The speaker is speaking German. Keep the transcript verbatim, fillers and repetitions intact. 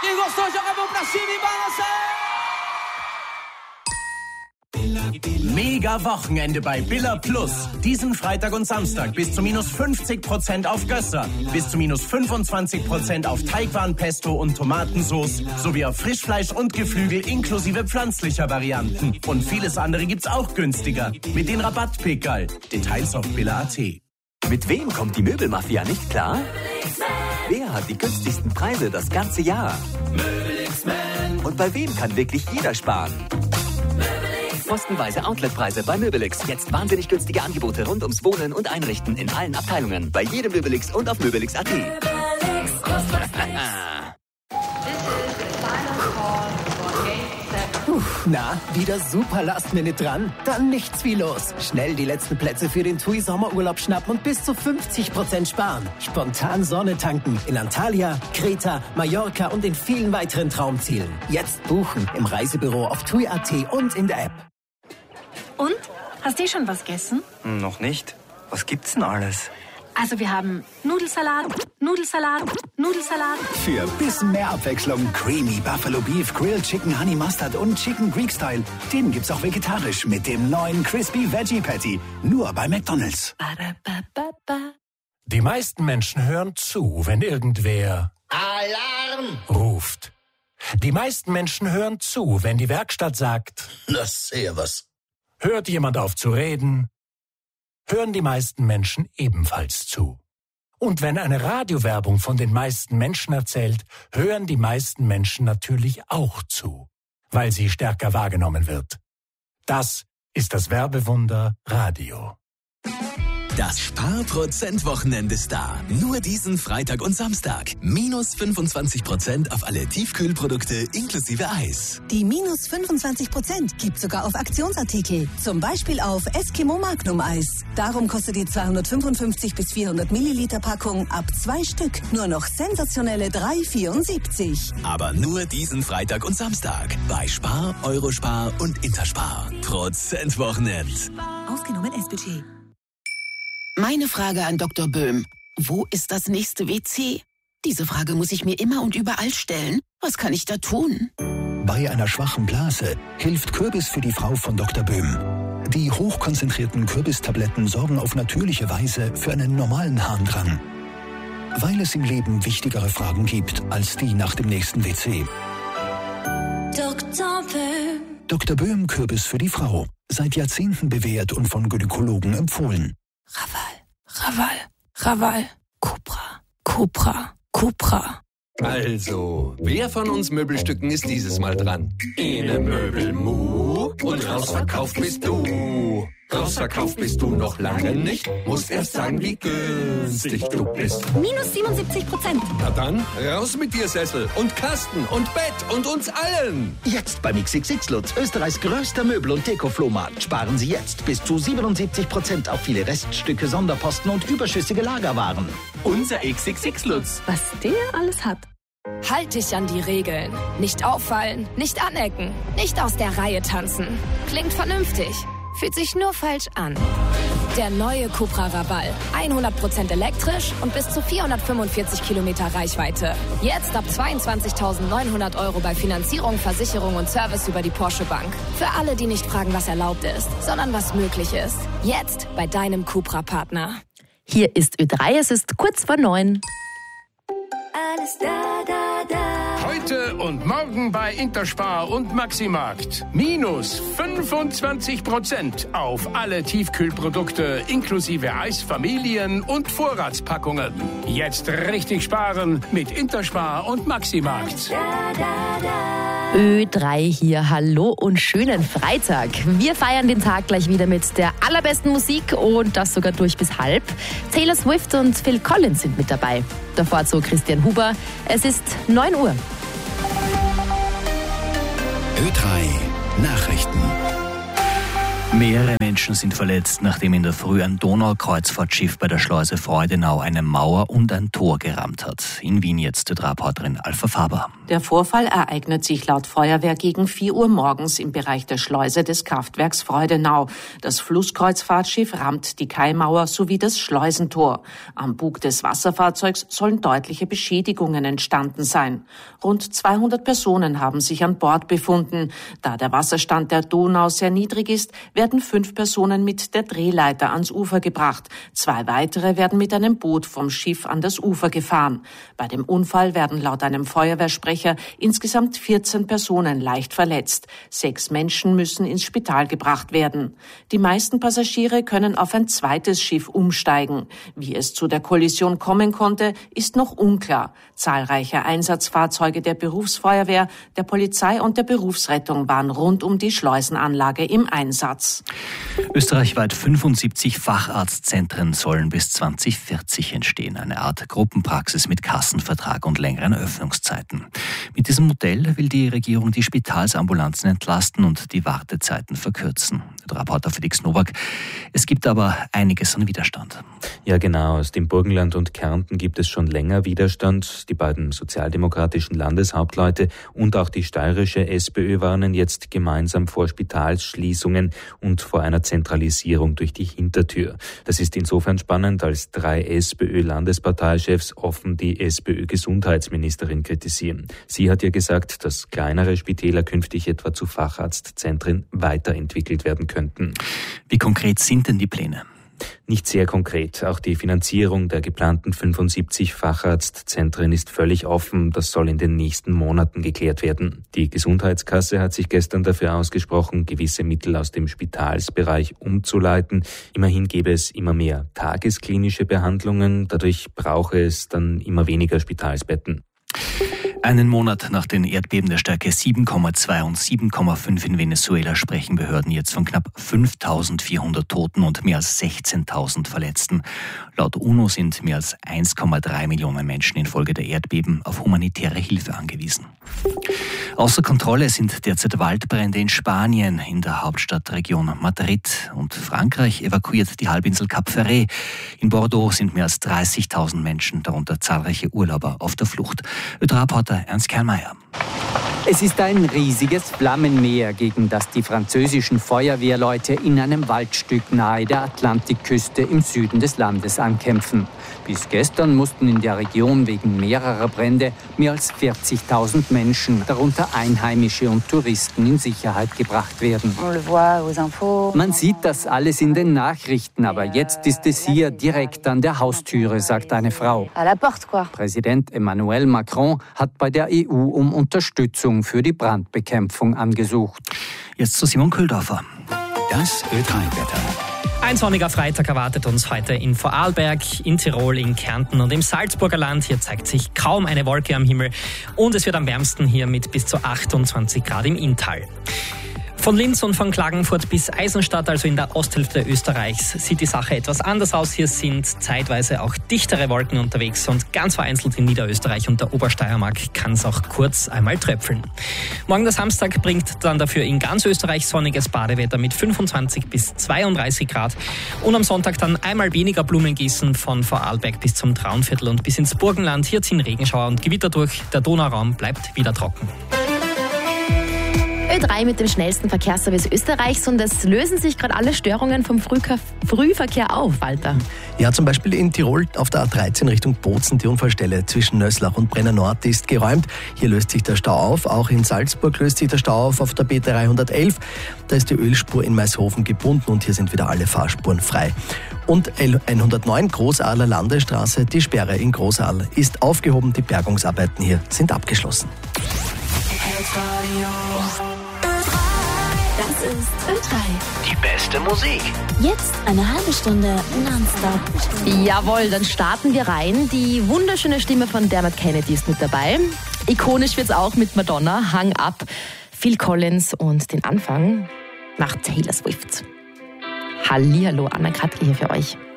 Quem gostou, joga a mão pra cima e balança! Mega Wochenende bei Billa Plus. Diesen Freitag und Samstag bis zu minus fünfzig Prozent auf Gösser, bis zu minus fünfundzwanzig Prozent auf Teigwaren-Pesto und Tomatensauce sowie auf Frischfleisch und Geflügel inklusive pflanzlicher Varianten. Und vieles andere gibt's auch günstiger. Mit den Rabattpickerl. Details auf billa punkt at. Mit wem kommt die Möbelmafia nicht klar? Wer hat die günstigsten Preise das ganze Jahr? Und bei wem kann wirklich jeder sparen? Kostenweise Outletpreise bei Möbelix. Jetzt wahnsinnig günstige Angebote rund ums Wohnen und Einrichten in allen Abteilungen. Bei jedem Möbelix und auf möbelix punkt at. Puh, na, wieder super Last-Minute dran? Dann nichts wie los. Schnell die letzten Plätze für den TUI Sommerurlaub schnappen und bis zu fünfzig Prozent sparen. Spontan Sonne tanken in Antalya, Kreta, Mallorca und in vielen weiteren Traumzielen. Jetzt buchen im Reisebüro auf tui punkt at und in der App. Und? Hast du schon was gegessen? Noch nicht. Was gibt's denn alles? Also wir haben Nudelsalat, Nudelsalat, Nudelsalat. Für bisschen mehr Abwechslung Creamy Buffalo Beef, Grilled Chicken Honey Mustard und Chicken Greek Style. Den gibt's auch vegetarisch mit dem neuen Crispy Veggie Patty. Nur bei McDonald's. Die meisten Menschen hören zu, wenn irgendwer Alarm ruft. Die meisten Menschen hören zu, wenn die Werkstatt sagt, na servus. Hört jemand auf zu reden, hören die meisten Menschen ebenfalls zu. Und wenn eine Radiowerbung von den meisten Menschen erzählt, hören die meisten Menschen natürlich auch zu, weil sie stärker wahrgenommen wird. Das ist das Werbewunder Radio. Das Spar-Prozent-Wochenende ist da. Nur diesen Freitag und Samstag. Minus fünfundzwanzig Prozent auf alle Tiefkühlprodukte inklusive Eis. Die minus fünfundzwanzig Prozent gibt sogar auf Aktionsartikel. Zum Beispiel auf Eskimo Magnum Eis. Darum kostet die zweihundertfünfundfünfzig bis vierhundert Milliliter Packung ab zwei Stück nur noch sensationelle drei vierundsiebzig. Aber nur diesen Freitag und Samstag. Bei Spar, Eurospar und Interspar. Prozent-Wochenend. Ausgenommen S-Budget. Meine Frage an Doktor Böhm. Wo ist das nächste W C? Diese Frage muss ich mir immer und überall stellen. Was kann ich da tun? Bei einer schwachen Blase hilft Kürbis für die Frau von Doktor Böhm. Die hochkonzentrierten Kürbistabletten sorgen auf natürliche Weise für einen normalen Harndrang. Weil es im Leben wichtigere Fragen gibt als die nach dem nächsten W C. Doktor Böhm. Doktor Böhm Kürbis für die Frau. Seit Jahrzehnten bewährt und von Gynäkologen empfohlen. Raval, Raval, Raval, Cupra, Cupra, Cupra. Also, wer von uns Möbelstücken ist dieses Mal dran? Ine Möbelmu und rausverkauft bist du. Rausverkauft bist du noch lange nicht. Musst erst sagen, wie günstig du bist. Minus siebenundsiebzig Prozent. Na dann, raus mit dir, Sessel und Kasten und Bett und uns allen. Jetzt beim X X X Lutz, Österreichs größter Möbel- und Deko-Flohmarkt. Sparen Sie jetzt bis zu siebenundsiebzig Prozent auf viele Reststücke, Sonderposten und überschüssige Lagerwaren. Unser X X X Lutz. Was der alles hat. Halt dich an die Regeln. Nicht auffallen, nicht anecken, nicht aus der Reihe tanzen. Klingt vernünftig, fühlt sich nur falsch an. Der neue Cupra Raval. hundert Prozent elektrisch und bis zu vierhundertfünfundvierzig Kilometer Reichweite. Jetzt ab zweiundzwanzigtausendneunhundert Euro bei Finanzierung, Versicherung und Service über die Porsche Bank. Für alle, die nicht fragen, was erlaubt ist, sondern was möglich ist. Jetzt bei deinem Cupra-Partner. Hier ist Ö drei, es ist kurz vor neun. Alles da, da, da. Heute und morgen bei Interspar und Maximarkt. Minus fünfundzwanzig Prozent auf alle Tiefkühlprodukte inklusive Eisfamilien und Vorratspackungen. Jetzt richtig sparen mit Interspar und Maximarkt. Da, da, da. Ö drei hier, hallo und schönen Freitag. Wir feiern den Tag gleich wieder mit der allerbesten Musik und das sogar durch bis halb. Taylor Swift und Phil Collins sind mit dabei. Davor so Christian Huber. Es ist neun Uhr. Ö drei Nachrichten. Mehrere Menschen sind verletzt, nachdem in der Früh ein Donaukreuzfahrtschiff bei der Schleuse Freudenau eine Mauer und ein Tor gerammt hat. In Wien jetzt die Reporterin Alpha Faber. Der Vorfall ereignet sich laut Feuerwehr gegen vier Uhr morgens im Bereich der Schleuse des Kraftwerks Freudenau. Das Flusskreuzfahrtschiff rammt die Kaimauer sowie das Schleusentor. Am Bug des Wasserfahrzeugs sollen deutliche Beschädigungen entstanden sein. Rund zweihundert Personen haben sich an Bord befunden. Da der Wasserstand der Donau sehr niedrig ist, werden fünf Personen mit der Drehleiter ans Ufer gebracht. Zwei weitere werden mit einem Boot vom Schiff an das Ufer gefahren. Bei dem Unfall werden laut einem Feuerwehrsprecher insgesamt vierzehn Personen leicht verletzt. Sechs Menschen müssen ins Spital gebracht werden. Die meisten Passagiere können auf ein zweites Schiff umsteigen. Wie es zu der Kollision kommen konnte, ist noch unklar. Zahlreiche Einsatzfahrzeuge der Berufsfeuerwehr, der Polizei und der Berufsrettung waren rund um die Schleusenanlage im Einsatz. Österreichweit fünfundsiebzig Facharztzentren sollen bis zwanzig vierzig entstehen. Eine Art Gruppenpraxis mit Kassenvertrag und längeren Öffnungszeiten. Mit diesem Modell will die Regierung die Spitalsambulanzen entlasten und die Wartezeiten verkürzen. Der Reporter Felix Nowak. Es gibt aber einiges an Widerstand. Ja genau, aus dem Burgenland und Kärnten gibt es schon länger Widerstand. Die beiden sozialdemokratischen Landeshauptleute und auch die steirische SPÖ warnen jetzt gemeinsam vor Spitalsschließungen und vor einer Zentralisierung durch die Hintertür. Das ist insofern spannend, als drei SPÖ-Landesparteichefs offen die SPÖ-Gesundheitsministerin kritisieren. Sie hat ja gesagt, dass kleinere Spitäler künftig etwa zu Facharztzentren weiterentwickelt werden könnten. Wie konkret sind denn die Pläne? Nicht sehr konkret. Auch die Finanzierung der geplanten fünfundsiebzig Facharztzentren ist völlig offen. Das soll in den nächsten Monaten geklärt werden. Die Gesundheitskasse hat sich gestern dafür ausgesprochen, gewisse Mittel aus dem Spitalsbereich umzuleiten. Immerhin gäbe es immer mehr tagesklinische Behandlungen. Dadurch brauche es dann immer weniger Spitalsbetten. Einen Monat nach den Erdbeben der Stärke sieben Komma zwei und sieben Komma fünf in Venezuela sprechen Behörden jetzt von knapp fünftausendvierhundert Toten und mehr als sechzehntausend Verletzten. Laut UNO sind mehr als eins Komma drei Millionen Menschen infolge der Erdbeben auf humanitäre Hilfe angewiesen. Außer Kontrolle sind derzeit Waldbrände in Spanien, in der Hauptstadtregion Madrid, und Frankreich evakuiert die Halbinsel Cap Ferret. In Bordeaux sind mehr als dreißigtausend Menschen, darunter zahlreiche Urlauber, auf der Flucht. Reporter Ernst Kernmeier. Es ist ein riesiges Flammenmeer, gegen das die französischen Feuerwehrleute in einem Waldstück nahe der Atlantikküste im Süden des Landes ankämpfen. Bis gestern mussten in der Region wegen mehrerer Brände mehr als vierzigtausend Menschen, darunter Einheimische und Touristen, in Sicherheit gebracht werden. Man sieht das alles in den Nachrichten, aber jetzt ist es hier direkt an der Haustüre, sagt eine Frau. Präsident Emmanuel Macron hat bei der E U um Unterstützung für die Brandbekämpfung angesucht. Jetzt zu Simon Köhldorfer. Das Ö drei Wetter. Ein sonniger Freitag erwartet uns heute in Vorarlberg, in Tirol, in Kärnten und im Salzburger Land. Hier zeigt sich kaum eine Wolke am Himmel und es wird am wärmsten hier mit bis zu achtundzwanzig Grad im Inntal. Von Linz und von Klagenfurt bis Eisenstadt, also in der Osthälfte Österreichs, sieht die Sache etwas anders aus. Hier sind zeitweise auch dichtere Wolken unterwegs und ganz vereinzelt in Niederösterreich und der Obersteiermark kann es auch kurz einmal tröpfeln. Morgen der Samstag bringt dann dafür in ganz Österreich sonniges Badewetter mit fünfundzwanzig bis zweiunddreißig Grad und am Sonntag dann einmal weniger Blumengießen von Vorarlberg bis zum Traunviertel und bis ins Burgenland. Hier ziehen Regenschauer und Gewitter durch. Der Donauraum bleibt wieder trocken. Ö drei mit dem schnellsten Verkehrsservice Österreichs und es lösen sich gerade alle Störungen vom Frühker- Frühverkehr auf, Walter. Ja, zum Beispiel in Tirol auf der A dreizehn Richtung Bozen. Die Unfallstelle zwischen Nöslach und Brenner Nord ist geräumt. Hier löst sich der Stau auf. Auch in Salzburg löst sich der Stau auf auf der B dreihundertelf. Da ist die Ölspur in Maishofen gebunden und hier sind wieder alle Fahrspuren frei. Und L hundertneun Großadler Landesstraße, die Sperre in Großadler ist aufgehoben. Die Bergungsarbeiten hier sind abgeschlossen. Das ist Ö drei. Die beste Musik. Jetzt eine halbe Stunde nonstop. Jawohl, dann starten wir rein. Die wunderschöne Stimme von Dermot Kennedy ist mit dabei. Ikonisch wird's auch mit Madonna, Hang Up, Phil Collins und den Anfang nach Taylor Swift. Hallihallo, Anna Kratke hier für euch.